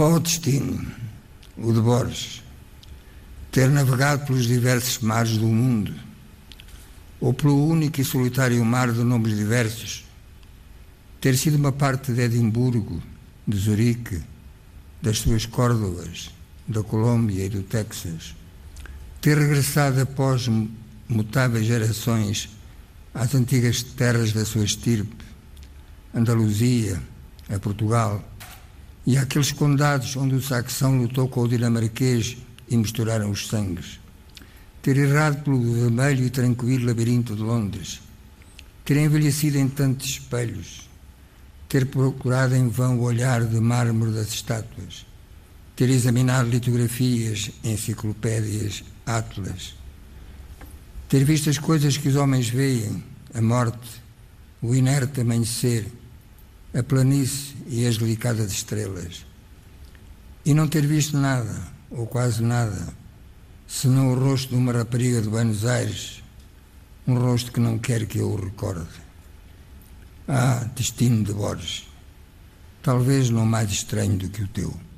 o destino, o de Borges, ter navegado pelos diversos mares do mundo, ou pelo único e solitário mar de nomes diversos, ter sido uma parte de Edimburgo, de Zurique, das suas Córdovas, da Colômbia e do Texas, ter regressado após mutáveis gerações às antigas terras da sua estirpe, Andaluzia, a Portugal, e àqueles condados onde o saxão lutou com o dinamarquês e misturaram os sangues, ter errado pelo vermelho e tranquilo labirinto de Londres, ter envelhecido em tantos espelhos, ter procurado em vão o olhar de mármore das estátuas, ter examinado litografias, enciclopédias, atlas, ter visto as coisas que os homens veem, a morte, o inerte amanhecer, a planície e as delicadas estrelas, e não ter visto nada, ou quase nada, senão o rosto de uma rapariga de Buenos Aires, um rosto que não quer que eu o recorde. Ah, destino de Borges, talvez não mais estranho do que o teu.